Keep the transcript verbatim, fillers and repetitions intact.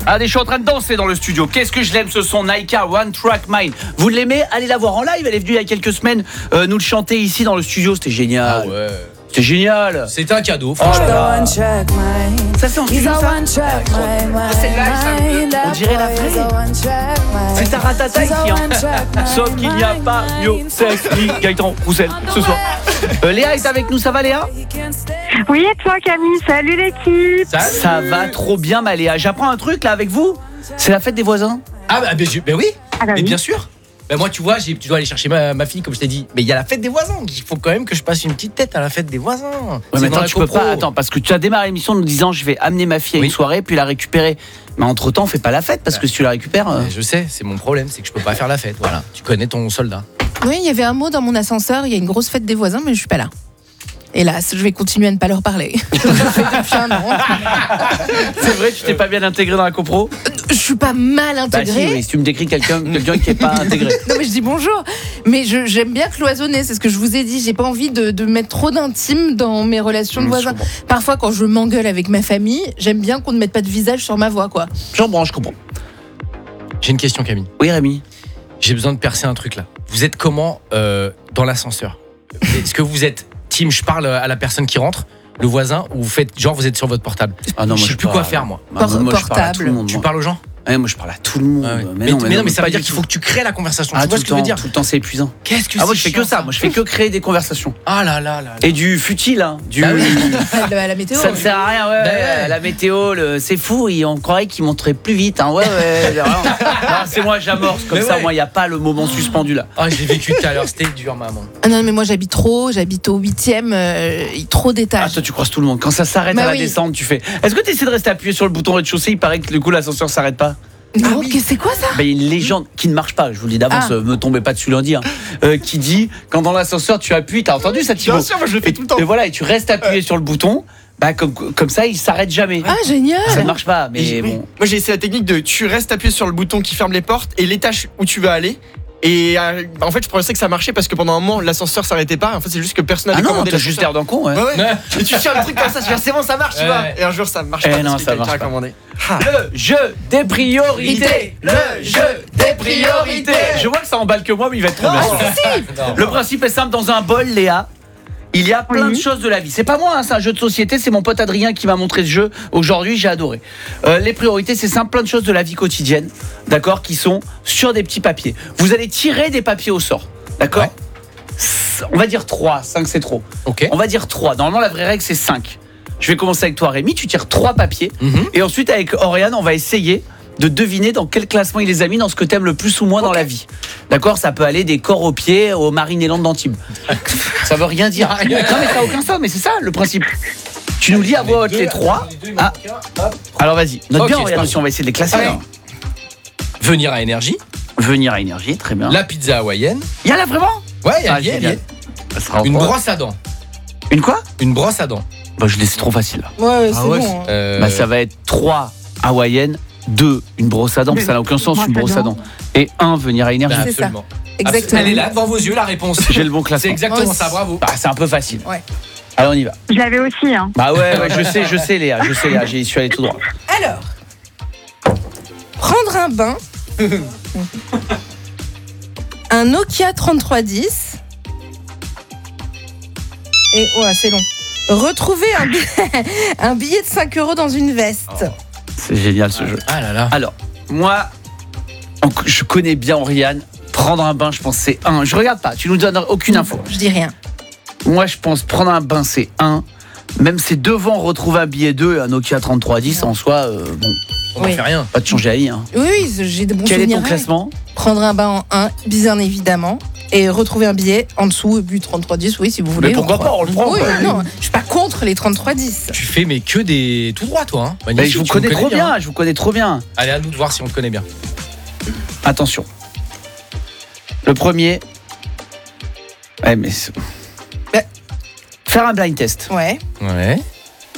Allez, je suis en train de danser dans le studio. Qu'est-ce que je l'aime ce son, Naika, One Track Mind. Vous l'aimez? Allez la voir en live. Elle est venue il y a quelques semaines euh, nous le chanter ici dans le studio. C'était génial. Ah ouais. C'était génial. C'était un cadeau, franchement. Oh ça c'est en studio, ça. C'est live, ça. On dirait la vraie. C'est ta ratata ici, hein. Sauf qu'il n'y a pas mieux sexe ni Gaëtan Roussel ce soir. Euh, Léa est avec nous, ça va Léa? Oui, et toi Camille, salut l'équipe. Salut. Ça va trop bien ma Léa. J'apprends un truc là avec vous. C'est la fête des voisins. Ah bah, bah, je, bah oui, Ah bah mais oui. bien sûr. Bah moi tu vois, j'ai, tu dois aller chercher ma, ma fille comme je t'ai dit. Mais il y a la fête des voisins, il faut quand même que je passe une petite tête à la fête des voisins. Ouais, C'est mais dans attends, la tu peux copro. pas. Attends, parce que tu as démarré l'émission en nous disant je vais amener ma fille à Oui. une soirée puis la récupérer. Mais entre temps, fais pas la fête parce que si tu la récupères. euh, Mais je sais, c'est mon problème, c'est que je peux pas faire la fête. Voilà, tu connais ton soldat. Oui, il y avait un mot dans mon ascenseur, il y a une grosse fête des voisins, mais je suis pas là. Hélas, je vais continuer à ne pas leur parler. Je le fais depuis un an. C'est vrai, tu t'es pas bien intégré dans la copro? Je suis pas mal Bah si, intégrée. oui, si tu me décris quelqu'un, quelqu'un qui est pas intégré. Non mais je dis bonjour, mais je, j'aime bien cloisonner, c'est ce que je vous ai dit, j'ai pas envie de, de mettre trop d'intime dans mes relations de Mmh, voisins. je comprends. Parfois quand je m'engueule avec ma famille, j'aime bien qu'on ne mette pas de visage sur ma voix quoi. J'en branche, je comprends. J'ai une question Camille. Oui Rémi. J'ai besoin de percer un truc là. Vous êtes comment euh, dans l'ascenseur? Est-ce que vous êtes team je parle à la personne qui rentre, le voisin, ou vous faites genre vous êtes sur votre portable? Ah non, Je moi sais plus parle- quoi faire moi. Bah, Por- moi, je parle à tout le portable. monde. Tu moi. parles aux gens? Ouais, moi je parle à tout le monde. Ah ouais. Mais, mais, non, mais non, mais ça pas veut dire du qu'il tout. faut que tu crées la conversation. Ah, tu vois tout ce le que je veux temps, dire? tout le temps c'est épuisant. Qu'est-ce que Ah moi c'est je fais que chiant, ça, moi je fais que créer des conversations. Ah là là là. là. Et du futile, hein. Du... Bah oui. la, la météo. Ça ne sert à rien, ouais, Bah ouais, ouais. la météo, le... c'est fou, et on croirait qu'ils monteraient plus vite, hein, ouais, ouais, vraiment. Non, c'est moi, j'amorce comme Mais ça, ouais. moi, il n'y a pas le moment suspendu là. Ah, je l'ai vécu tout à l'heure, c'était dur maman. Ah non mais moi j'habite trop, j'habite au huitième, euh, trop Ah, d'étages. toi, tu croises tout le monde. Quand ça s'arrête Bah à la oui. descente, tu fais. Est-ce que tu essaies de rester appuyé sur le bouton rez-de-chaussée? Il paraît que du coup, l'ascenseur s'arrête pas. Non, qu'est-ce- c'est quoi ça? Ben, il y a une légende qui ne marche pas, je vous le dis d'avance, Ah. euh, me tombez pas dessus lundi, hein, euh, qui dit quand dans l'ascenseur tu appuies, t'as entendu ça, Thibaut? Bien sûr, moi je le fais Et, tout le temps. et voilà, et tu restes appuyé sur le bouton, bah, comme, comme ça, il s'arrête jamais. Ah génial. Ça ne marche pas, mais Et j'ai- bon. Moi j'ai essayé la technique de tu restes appuyé sur le bouton qui ferme les portes et l'étage où tu veux aller. Et euh, en fait je pensais que ça marchait parce que pendant un moment l'ascenseur s'arrêtait pas. En fait c'est juste que personne Ah n'avait non, commandé t'as juste l'ascenseur. l'air d'un con, ouais. Ouais, ouais. Ouais. Et tu tiens le truc comme ça, tu fais c'est bon ça marche tu Ouais, vois. ouais. Et un jour ça marche Eh pas non, parce que ça quelqu'un marche a pas. commandé. Ah. Le jeu des priorités. Le jeu des priorités. Je vois que ça emballe que moi, mais il va être trop bien. Non. Le principe est simple, dans un bol, Léa, il y a plein Oui. de choses de la vie. C'est pas moi, hein, c'est un jeu de société, c'est mon pote Adrien qui m'a montré ce jeu. Aujourd'hui, j'ai adoré. Euh, les priorités, c'est simple, plein de choses de la vie quotidienne, d'accord, qui sont sur des petits papiers. Vous allez tirer des papiers au sort, d'accord? Ouais. S- On va dire trois, cinq c'est trop. Ok. On va dire trois. Normalement, la vraie règle, c'est cinq. Je vais commencer avec toi, Rémi. Tu tires trois papiers. Mhm. Et ensuite, avec Oriane, on va essayer de deviner dans quel classement il les a mis dans ce que t'aimes le plus ou moins dans la vie. D'accord? Ça peut aller des corps aux pieds aux Marinelland d'Antibes. Ça veut rien dire. Non, mais ça n'a aucun sens, mais c'est ça le principe. Tu nous lis à voix haute les trois. Ah. Alors vas-y, note Ok, bien, c'est Oriane, parti. aussi, on va essayer de les classer. Ouais. hein. Venir à énergie, Venir à énergie, très bien. la pizza hawaïenne. Il y en a vraiment? Ouais, il y a, Ah, il y a, il y a. génial. Ça sera Une encore- brosse à dents. Une quoi? Une brosse à dents. Bah, je laisse trop facile là. Ouais, c'est Ah ouais, bon. hein. Euh, Bah, ça va être trois hawaïennes, deux une brosse à dents, parce que ça n'a aucun sens une brosse à dents. Et un venir à énergie. bah, C'est ça. absolument. Exactement. Elle est là devant vos yeux la réponse. J'ai le bon C'est classement. exactement Moi ça, aussi. bravo. Bah, c'est un peu facile. Ouais. Allez, on y va. Je l'avais aussi, hein. Bah ouais, ouais, je sais, je sais Léa, je sais Léa, j'y suis allé tout droit. Alors, prendre un bain, un Nokia trente-trois dix et oh c'est long. Retrouver un billet, un billet de cinq euros dans une veste. C'est génial ce jeu. Ah là là. Alors, moi, on- je connais bien Oriane. Prendre un bain, je pense c'est un. Je regarde pas, tu nous donnes aucune info. Je dis rien. Moi, je pense prendre un bain, c'est un. Même c'est devant retrouver un billet deux et un Nokia trente-trois dix en soi, euh, bon, On n'en Oui. fait rien. pas de changer la vie. Hein. Oui, oui, j'ai de bons Quel est souvenirs. ton classement? Prendre un bain en un, bien évidemment. Et retrouver un billet en dessous, et puis trente-trois dix, oui, si vous voulez. Mais pourquoi pas, on le prend, Oui, quoi. non, je suis pas contre les trente-trois dix. Tu fais mais que des tout droit toi. Hein. Mais Magnifique, je vous tu connais me trop bien, je vous connais trop bien. Allez, à nous de voir si on te connaît bien. Attention. Le premier. Ouais, mais. c'est- Bah. Faire un blind test. Ouais. Ouais.